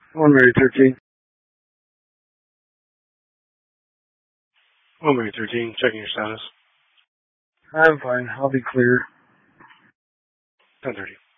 One Mary 13. One Mary 13, checking your status. I'm fine. I'll be clear. 10:30.